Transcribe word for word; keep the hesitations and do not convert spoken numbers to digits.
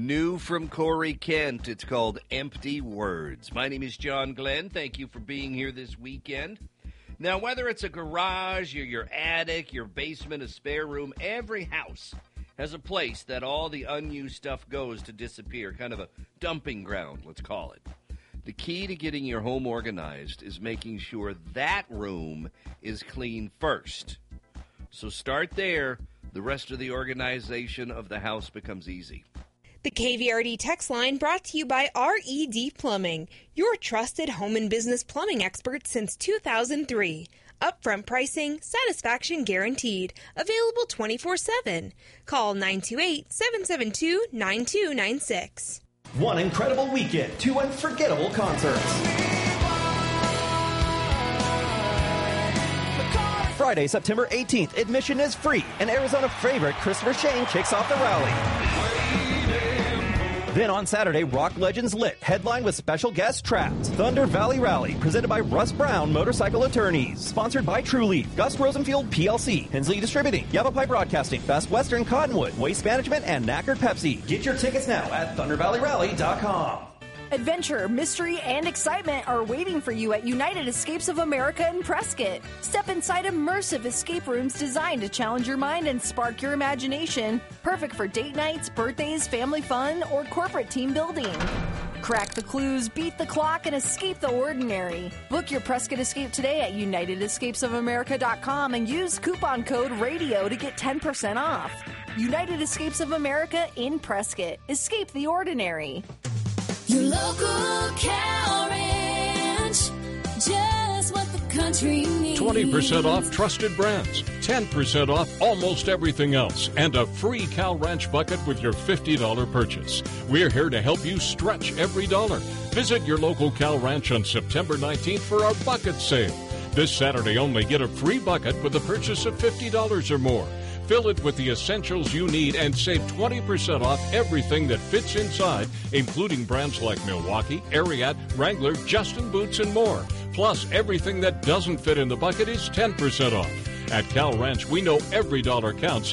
New from Corey Kent. It's called Empty Words. My name is John Glenn. Thank you for being here this weekend. Now, whether it's a garage, or your attic, your basement, a spare room, every house has a place that all the unused stuff goes to disappear, kind of a dumping ground, let's call it. The key to getting your home organized is making sure that room is clean first. So start there. The rest of the organization of the house becomes easy. The K V R D text line brought to you by R E D Plumbing, your trusted home and business plumbing expert since two thousand three. Upfront pricing, satisfaction guaranteed. Available twenty-four seven. Call nine two eight, seven seven two, nine two nine six. One incredible weekend, two unforgettable concerts. Friday, September eighteenth, admission is free, and Arizona favorite Christopher Shane kicks off the rally. Then on Saturday, Rock Legends Lit, headline with special guest Trapped. Thunder Valley Rally, presented by Russ Brown Motorcycle Attorneys. Sponsored by Trulieve, Gus Rosenfield P L C, Hensley Distributing, Yavapai Broadcasting, Best Western Cottonwood, Waste Management, and Knackert Pepsi. Get your tickets now at thunder valley rally dot com. Adventure, mystery, and excitement are waiting for you at United Escapes of America in Prescott. Step inside immersive escape rooms designed to challenge your mind and spark your imagination. Perfect for date nights, birthdays, family fun, or corporate team building. Crack the clues, beat the clock, and escape the ordinary. Book your Prescott Escape today at united escapes of america dot com and use coupon code RADIO to get ten percent off. United Escapes of America in Prescott. Escape the ordinary. Your local Cal Ranch, just what the country needs. twenty percent off trusted brands, ten percent off almost everything else, and a free Cal Ranch bucket with your fifty dollars purchase. We're here to help you stretch every dollar. Visit your local Cal Ranch on September nineteenth for our bucket sale. This Saturday only, get a free bucket with a purchase of fifty dollars or more. Fill it with the essentials you need and save twenty percent off everything that fits inside, including brands like Milwaukee, Ariat, Wrangler, Justin Boots, and more. Plus, everything that doesn't fit in the bucket is ten percent off. At Cal Ranch, we know every dollar counts